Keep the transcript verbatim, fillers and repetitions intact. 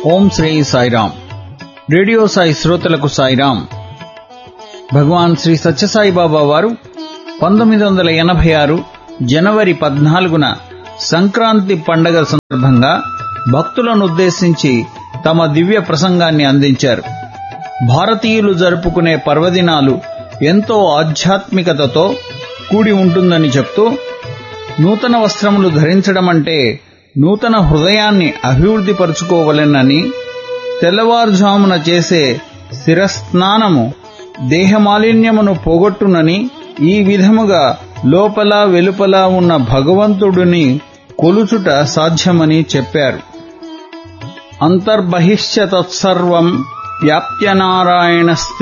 ఓం Shri Sairam. Radio Sai శ్రోతలకు సాయిరామ్. భగవాన్ శ్రీ సత్యసాయిబాబా వారు పంతొమ్మిది వందల ఎనభై ఆరు జనవరి పద్నాలుగున సంక్రాంతి పండగ సందర్భంగా భక్తులనుద్దేశించి తమ దివ్య ప్రసంగాన్ని అందించారు. భారతీయులు జరుపుకునే పర్వదినాలు ఎంతో ఆధ్యాత్మికతతో కూడి ఉంటుందని చెప్తూ, నూతన వస్త్రములు ధరించడమంటే నూతన హృదయాన్ని అభివృద్ధిపరుచుకోవలెనని, తెల్లవారుజామున చేసే శిరస్నానము దేహమాలిన్యమును పోగొట్టునని, ఈ విధముగా లోపల వెలుపల ఉన్న భగవంతుడిని కొలుచుట సాధ్యమని చెప్పారు. అంతర్బహిశ్చ తత్సర్వం వ్యాప్య నారాయణస్థితిర్భూత్